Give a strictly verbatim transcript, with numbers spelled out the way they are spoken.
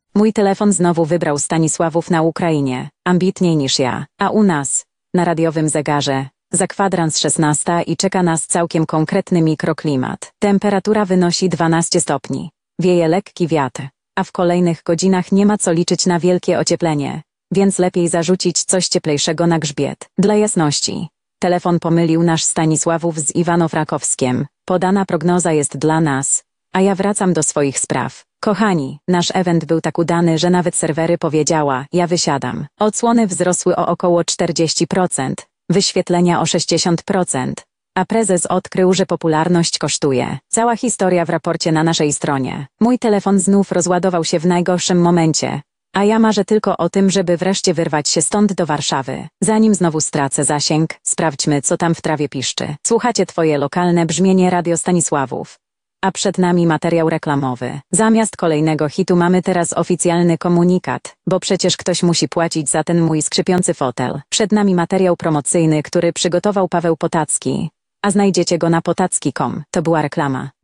Mój telefon znowu wybrał Stanisławów na Ukrainie, ambitniej niż ja, a u nas, na radiowym zegarze, za kwadrans szesnasta i czeka nas całkiem konkretny mikroklimat. Temperatura wynosi dwanaście stopni. Wieje lekki wiatr, a w kolejnych godzinach nie ma co liczyć na wielkie ocieplenie, więc lepiej zarzucić coś cieplejszego na grzbiet. Dla jasności, telefon pomylił nasz Stanisławów z Iwano-Frakowskiem. Podana prognoza jest dla nas, a ja wracam do swoich spraw. Kochani, nasz event był tak udany, że nawet serwery powiedziała, ja wysiadam. Odsłony wzrosły o około czterdzieści procent, wyświetlenia o sześćdziesiąt procent, a prezes odkrył, że popularność kosztuje. Cała historia w raporcie na naszej stronie. Mój telefon znów rozładował się w najgorszym momencie, a ja marzę tylko o tym, żeby wreszcie wyrwać się stąd do Warszawy. Zanim znowu stracę zasięg, sprawdźmy, co tam w trawie piszczy. Słuchacie twoje lokalne brzmienie Radio Stanisławów. A przed nami materiał reklamowy. Zamiast kolejnego hitu mamy teraz oficjalny komunikat, bo przecież ktoś musi płacić za ten mój skrzypiący fotel. Przed nami materiał promocyjny, który przygotował Paweł Potacki, a znajdziecie go na potacki kropka com. To była reklama.